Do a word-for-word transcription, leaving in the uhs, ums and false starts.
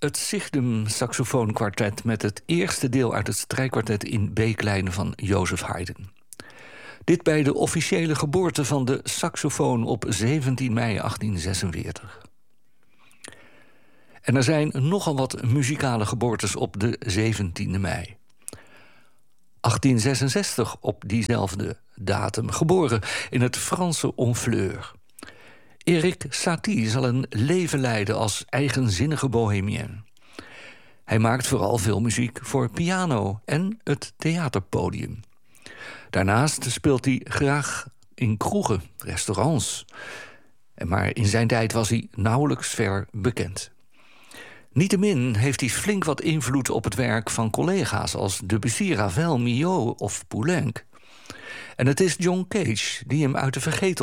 het Signum saxofoonkwartet met het eerste deel uit het strijkkwartet in B-klein van Joseph Haydn. Dit bij de officiële geboorte van de saxofoon op zeventien mei achttien zesenveertig. En er zijn nogal wat muzikale geboortes op de zeventiende mei. achttien zesenzestig op diezelfde datum, geboren in het Franse Honfleur. Erik Satie zal een leven leiden als eigenzinnige bohemien. Hij maakt vooral veel muziek voor piano en het theaterpodium. Daarnaast speelt hij graag in kroegen, restaurants. Maar in zijn tijd was hij nauwelijks ver bekend. Niettemin heeft hij flink wat invloed op het werk van collega's als Debussy, Ravel, Milhaud of Poulenc. En het is John Cage die hem uit de vergetelheid